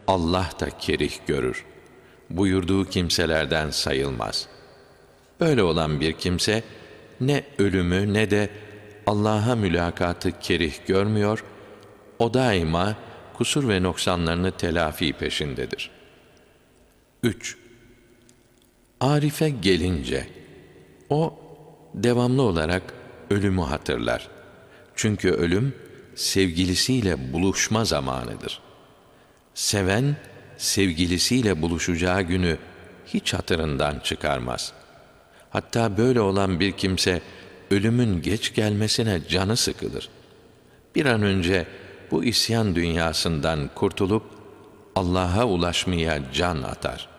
Allah da kerih görür buyurduğu kimselerden sayılmaz. Böyle olan bir kimse ne ölümü ne de Allah'a mülakatı kerih görmüyor, o daima kusur ve noksanlarını telafi peşindedir. 3. Arife gelince, o devamlı olarak ölümü hatırlar. Çünkü ölüm sevgilisiyle buluşma zamanıdır. Seven, sevgilisiyle buluşacağı günü hiç hatırından çıkarmaz. Hatta böyle olan bir kimse, ölümün geç gelmesine canı sıkılır. Bir an önce bu isyan dünyasından kurtulup Allah'a ulaşmaya can atar.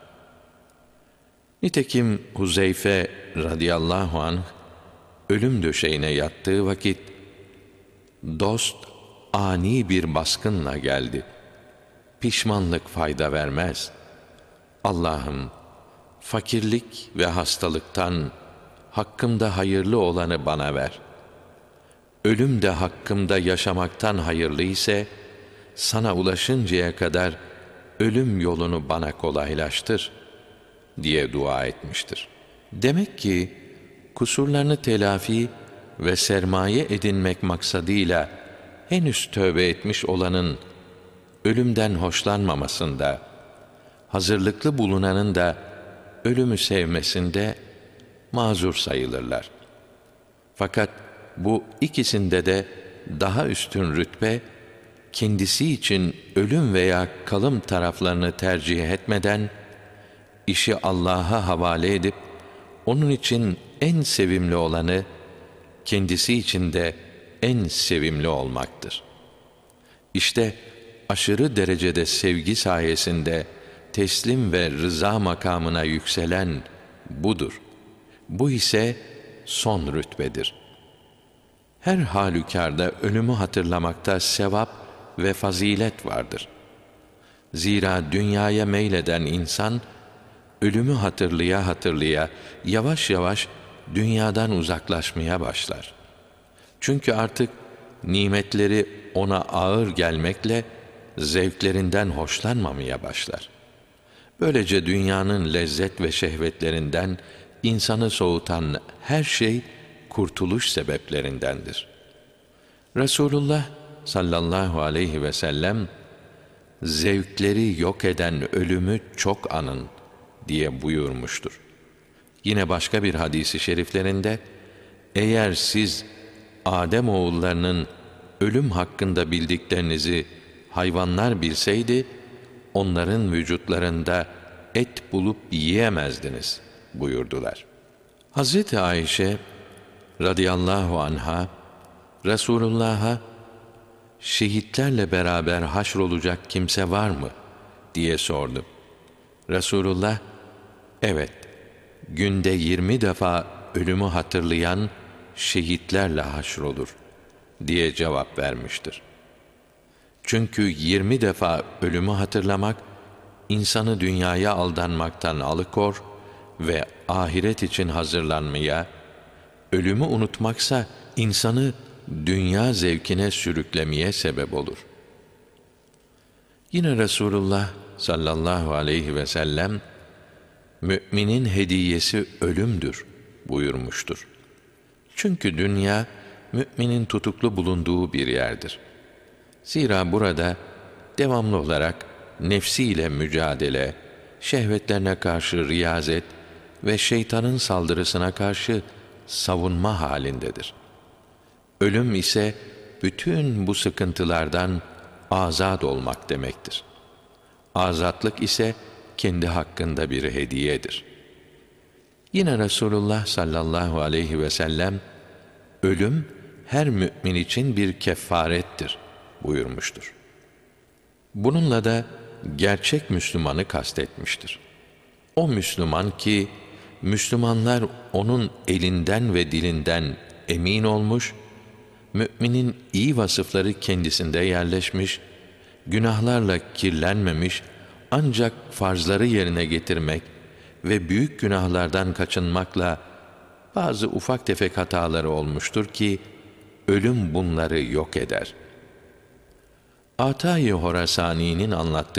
Nitekim Huzeyfe radıyallahu anh, ölüm döşeğine yattığı vakit, dost ani bir baskınla geldi. Pişmanlık fayda vermez. Allah'ım, fakirlik ve hastalıktan hakkımda hayırlı olanı bana ver. Ölüm de hakkımda yaşamaktan hayırlı ise, sana ulaşıncaya kadar ölüm yolunu bana kolaylaştır diye dua etmiştir. Demek ki kusurlarını telafi ve sermaye edinmek maksadıyla henüz tövbe etmiş olanın ölümden hoşlanmamasında, hazırlıklı bulunanın da ölümü sevmesinde mazur sayılırlar. Fakat bu ikisinde de daha üstün rütbe, kendisi için ölüm veya kalım taraflarını tercih etmeden, işi Allah'a havale edip, onun için en sevimli olanı, kendisi için de en sevimli olmaktır. İşte aşırı derecede sevgi sayesinde teslim ve rıza makamına yükselen budur. Bu ise son rütbedir. Her halükarda ölümü hatırlamakta sevap ve fazilet vardır. Zira dünyaya meyleden insan, ölümü hatırlaya hatırlaya yavaş yavaş dünyadan uzaklaşmaya başlar. Çünkü artık nimetleri ona ağır gelmekle zevklerinden hoşlanmamaya başlar. Böylece dünyanın lezzet ve şehvetlerinden insanı soğutan her şey kurtuluş sebeplerindendir. Resulullah sallallahu aleyhi ve sellem, zevkleri yok eden ölümü çok anın diye buyurmuştur. Yine başka bir hadisi şeriflerinde, eğer siz Adem oğullarının ölüm hakkında bildiklerinizi hayvanlar bilseydi, onların vücutlarında et bulup yiyemezdiniz buyurdular. Hazreti Ayşe radıyallahu anha, Resulullah'a, şehitlerle beraber haşrolacak kimse var mı diye sordu. Resulullah, evet, günde 20 defa ölümü hatırlayan şehitlerle haşrolur diye cevap vermiştir. Çünkü 20 defa ölümü hatırlamak, insanı dünyaya aldanmaktan alıkor ve ahiret için hazırlanmaya, ölümü unutmaksa insanı dünya zevkine sürüklemeye sebep olur. Yine Resulullah sallallahu aleyhi ve sellem, müminin hediyesi ölümdür buyurmuştur. Çünkü dünya, müminin tutuklu bulunduğu bir yerdir. Zira burada devamlı olarak nefsiyle mücadele, şehvetlerine karşı riyazet ve şeytanın saldırısına karşı savunma halindedir. Ölüm ise bütün bu sıkıntılardan azat olmak demektir. Azatlık ise kendi hakkında bir hediyedir. Yine Resulullah sallallahu aleyhi ve sellem, ölüm her mümin için bir kefarettir buyurmuştur. Bununla da gerçek Müslümanı kastetmiştir. O Müslüman ki, Müslümanlar onun elinden ve dilinden emin olmuş, müminin iyi vasıfları kendisinde yerleşmiş, günahlarla kirlenmemiş, ancak farzları yerine getirmek ve büyük günahlardan kaçınmakla bazı ufak tefek hataları olmuştur ki, ölüm bunları yok eder. Ata-i Horasani'nin anlattığı